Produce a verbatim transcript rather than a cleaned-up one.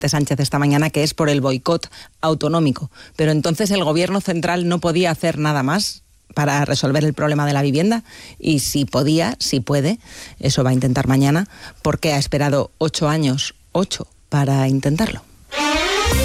Sánchez esta mañana, que es por el boicot autonómico. Pero entonces el gobierno central no podía hacer nada más para resolver el problema de la vivienda, y si podía, si puede, eso va a intentar mañana, porque ha esperado ocho años, ocho, para intentarlo.